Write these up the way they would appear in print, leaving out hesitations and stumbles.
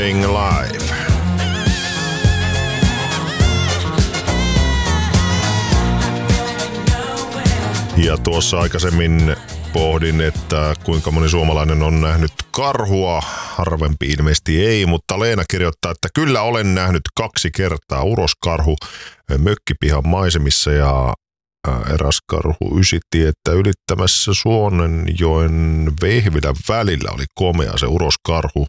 Live. Ja tuossa aikaisemmin pohdin, että kuinka moni suomalainen on nähnyt karhua. Harvempi ilmeisesti ei, mutta Leena kirjoittaa, että kyllä olen nähnyt 2 kertaa uroskarhu mökkipihan maisemissa ja eräs karhu ysitiettä ylittämässä Suonenjoen Vehvilän välillä oli komea se uroskarhu.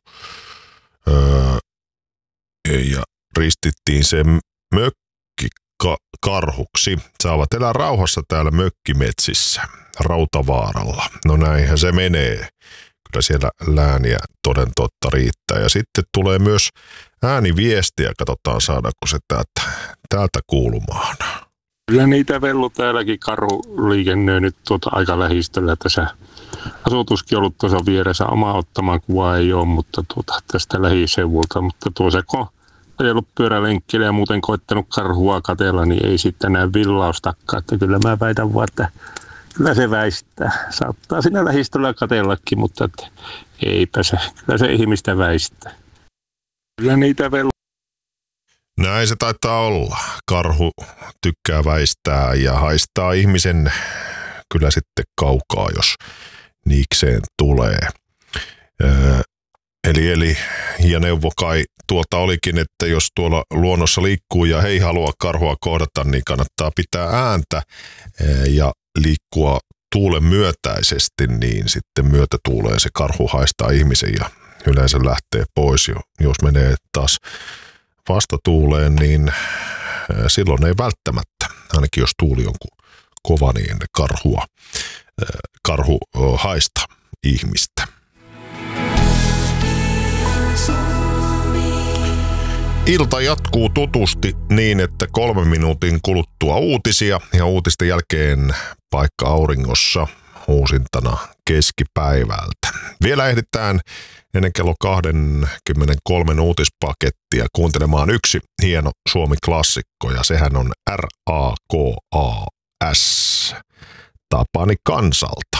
Ja ristittiin se mökkikarhuksi. Saavat elää rauhassa täällä mökkimetsissä Rautavaaralla. No näinhän se menee. Kyllä siellä lääniä toden totta riittää. Ja sitten tulee myös ääniviestiä. Katsotaan saadaanko se täältä kuulumaan. Kyllä niitä vellu täälläkin karhu liikennöi nyt aika lähistöllä tässä. Asutuskin ollut tuossa vieressä, oma ottamaan kuva ei ole, mutta tästä lähiseuvulta. Mutta tuossa kun ajellut pyörälenkkillä ja muuten koittanut karhua katsella, niin ei sitten näe villaustakaan. Että kyllä mä väitän vaan, että kyllä se väistää. Saattaa siinä lähistöllä katsellakin, mutta että eipä se. Kyllä se ihmistä väistää. Kyllä niitä vellu. Näin se taitaa olla. Karhu tykkää väistää ja haistaa ihmisen kyllä sitten kaukaa, jos niikseen tulee. Eli ja neuvo kai tuolta olikin, että jos tuolla luonnossa liikkuu ja ei halua karhua kohdata, niin kannattaa pitää ääntä ja liikkua tuulen myötäisesti, niin sitten myötätuuleen se karhu haistaa ihmisen ja yleensä lähtee pois. Jos menee taas vastatuuleen, niin silloin ei välttämättä, ainakin jos tuuli on kova, niin karhu haista ihmistä. Ilta jatkuu tutusti niin, että 3 minuutin kuluttua uutisia ja uutisten jälkeen paikka auringossa uusintana keskipäivältä. Vielä ehditään ennen kello 23 uutispakettia kuuntelemaan yksi hieno Suomi-klassikko ja sehän on RAKAS Tapani Kansalta.